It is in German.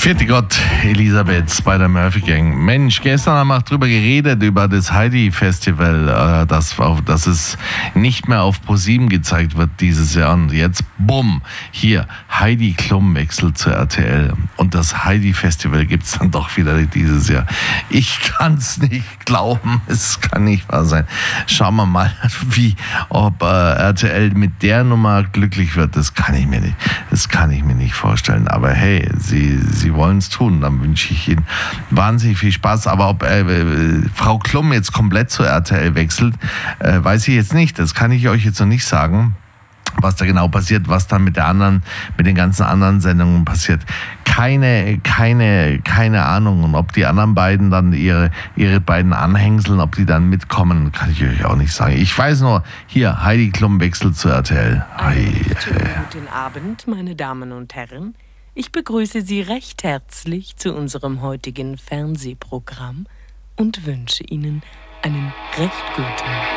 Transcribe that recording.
Vierte Gott, Elisabeth bei der Murphy Gang. Mensch, gestern haben wir auch drüber geredet, über das Heidi-Festival, dass es nicht mehr auf ProSieben gezeigt wird dieses Jahr. Und jetzt, bumm, hier, Heidi Klum wechselt zur RTL. Und das Heidi-Festival gibt es dann doch wieder dieses Jahr. Ich kann es nicht glauben, es kann nicht wahr sein. Schauen wir mal, ob RTL mit der Nummer glücklich wird. Das kann ich mir nicht vorstellen. Aber hey, Sie wollen es tun, dann wünsche ich Ihnen wahnsinnig viel Spaß. Aber ob Frau Klum jetzt komplett zur RTL wechselt, weiß ich jetzt nicht. Das kann ich euch jetzt noch nicht sagen, was da genau passiert, was dann mit den ganzen anderen Sendungen passiert. Keine Ahnung. Und ob die anderen beiden dann ihre beiden Anhängseln, ob die dann mitkommen, kann ich euch auch nicht sagen. Ich weiß nur, hier, Heidi Klum wechselt zur RTL. Guten Abend, meine Damen und Herren. Ich begrüße Sie recht herzlich zu unserem heutigen Fernsehprogramm und wünsche Ihnen einen recht guten